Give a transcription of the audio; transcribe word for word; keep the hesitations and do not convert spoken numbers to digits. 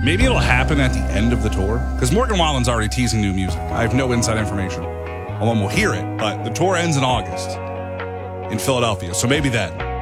Maybe it'll happen at the end of the tour, because Morgan Wallen's already teasing new music. I have no inside information on when we'll hear it, but the tour ends in August in Philadelphia, so maybe then.